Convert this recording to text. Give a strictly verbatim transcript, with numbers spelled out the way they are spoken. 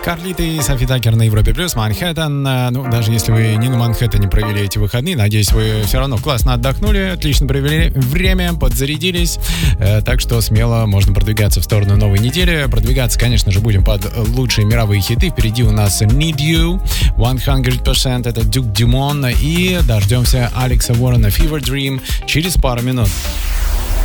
Карлита и Софи Таккер на Европе Плюс, Манхэттен. Ну, даже если вы не на Манхэттене провели эти выходные, надеюсь, вы все равно классно отдохнули, отлично провели время, подзарядились. Так что смело можно продвигаться в сторону новой недели. Продвигаться, конечно же, будем под лучшие мировые хиты. Впереди у нас Need You, сто процентов, это Duke Dumont. И дождемся Алекса Уоррена, Fever Dream через пару минут.